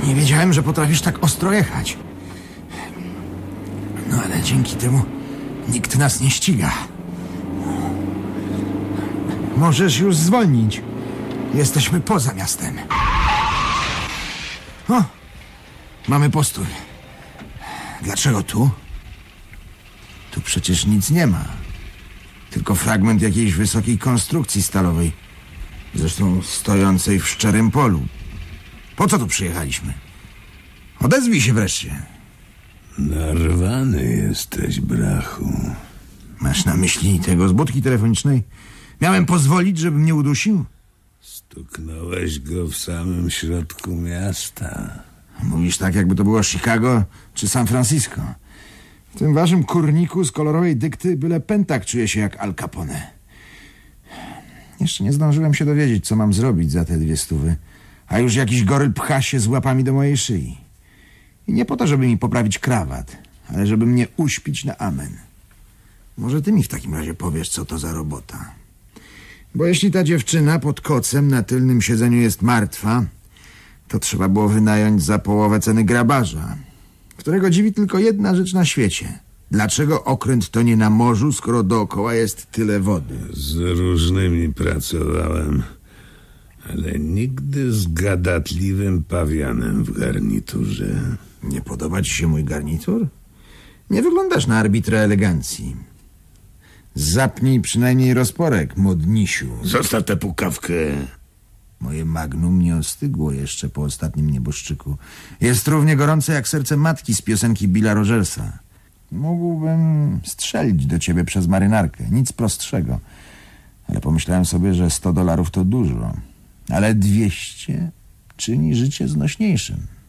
Nie wiedziałem, że potrafisz tak ostro jechać. No ale dzięki temu nikt nas nie ściga. Możesz już zwolnić. Jesteśmy poza miastem. O! Mamy postój. Dlaczego tu? Tu przecież nic nie ma. Tylko fragment jakiejś wysokiej konstrukcji stalowej. Zresztą stojącej w szczerym polu. Po co tu przyjechaliśmy? Odezwij się wreszcie. Narwany jesteś, brachu. Masz na myśli tego z budki telefonicznej? Miałem pozwolić, żeby mnie udusił? Stuknąłeś go w samym środku miasta. Mówisz tak, jakby to było Chicago czy San Francisco. W tym waszym kurniku z kolorowej dykty byle pętak czuje się jak Al Capone. Jeszcze nie zdążyłem się dowiedzieć, co mam zrobić za te 200, a już jakiś goryl pcha się z łapami do mojej szyi. I nie po to, żeby mi poprawić krawat, ale żeby mnie uśpić na amen. Może ty mi w takim razie powiesz, co to za robota. Bo jeśli ta dziewczyna pod kocem na tylnym siedzeniu jest martwa, to trzeba było wynająć za połowę ceny grabarza, którego dziwi tylko jedna rzecz na świecie. Dlaczego okręt tonie na morzu, skoro dookoła jest tyle wody? Z różnymi pracowałem, ale nigdy z gadatliwym pawianem w garniturze. Nie podoba ci się mój garnitur? Nie wyglądasz na arbitra elegancji. Zapnij przynajmniej rozporek, modnisiu. Zostaw tę pukawkę. Moje magnum nie ostygło jeszcze po ostatnim nieboszczyku. Jest równie gorące jak serce matki z piosenki Billa Rogersa. Mógłbym strzelić do ciebie przez marynarkę. Nic prostszego. Ale pomyślałem sobie, że $100 to dużo. Ale 200 czyni życie znośniejszym.